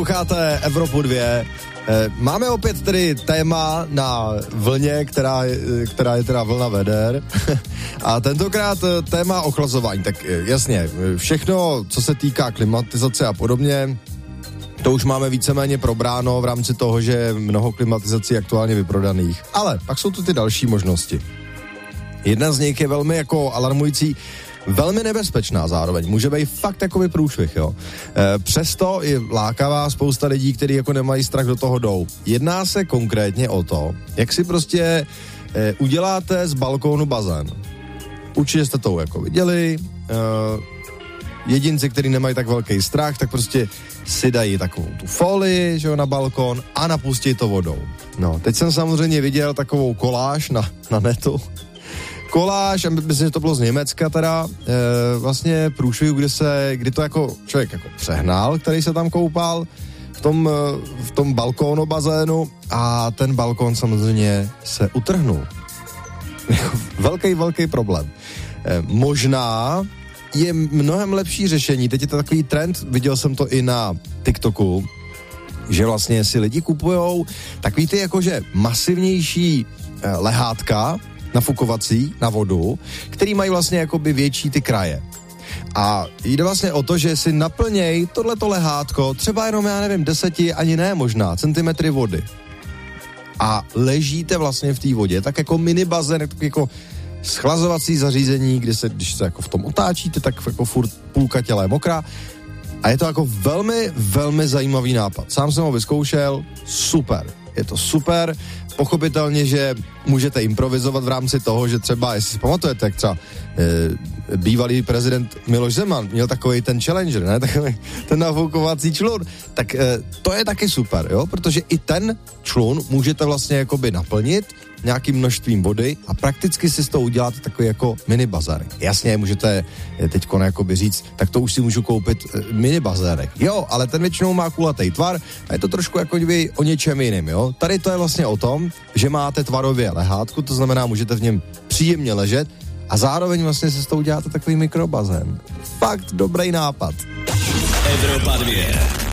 Posloucháte Evropu 2. Máme opět tedy téma na vlně, která je teda vlna veder. A tentokrát téma ochlazování. Tak jasně, všechno, co se týká klimatizace a podobně, to už máme víceméně probráno v rámci toho, že je mnoho klimatizací aktuálně vyprodaných. Ale pak jsou tu ty další možnosti. Jedna z nich je velmi jako alarmující, velmi nebezpečná zároveň. Může být fakt takový průšvih, jo. Přesto je lákavá, spousta lidí, kteří jako nemají strach, do toho jdou. Jedná se konkrétně o to, jak si prostě uděláte z balkónu bazén. Určitě jste to jako viděli. Jedinci, kteří nemají tak velký strach, tak prostě si dají takovou tu folii, že jo, na balkón a napustí to vodou. No, teď jsem samozřejmě viděl takovou koláž na netu. Koláž, a myslím, že to bylo z Německa teda, vlastně průšvihu, kdy to jako člověk jako přehnal, který se tam koupal v tom balkónu bazénu a ten balkón samozřejmě se utrhnul. Velký problém. Možná je mnohem lepší řešení, teď je to takový trend, viděl jsem to i na TikToku, že vlastně si lidi kupujou takový ty jakože masivnější lehátka, nafukovací na vodu, který mají vlastně jakoby větší ty kraje. A jde vlastně o to, že si naplněj tohleto lehátko, třeba jenom, já nevím, 10, ani ne možná, centimetry vody. A ležíte vlastně v té vodě, tak jako mini bazén, tak jako schlazovací zařízení, když se jako v tom otáčíte, tak jako furt půlka těla je mokrá. A je to jako velmi, velmi zajímavý nápad. Sám jsem ho vyzkoušel, super. Je to super, pochopitelně, že můžete improvizovat v rámci toho, že třeba, jestli si pamatujete, jak třeba bývalý prezident Miloš Zeman měl takový ten challenger, ne? Takový ten nafoukovací člun, tak to je taky super, jo, protože i ten člun můžete vlastně jakoby naplnit nějakým množstvím vody a prakticky si z toho uděláte takový jako mini bazének. Jasně, můžete teďko jakoby říct, tak to už si můžu koupit mini bazének. Jo, ale ten většinou má kulatý tvar a je to trošku jako o něčem jiným, jo. Tady to je vlastně o tom, že máte tvarově lehátku, to znamená, můžete v něm příjemně ležet a zároveň vlastně si z toho uděláte takový mikrobazén. Fakt dobrý nápad. Evropa 2.